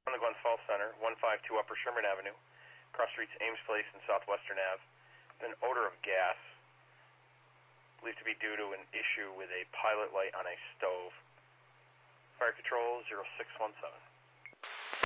on the Glens Falls Center, 152 Upper Sherman Avenue, cross streets Ames Place and Southwestern Ave. An odor of gas, believed to be due to an issue with a pilot light on a stove. Fire Control 0617.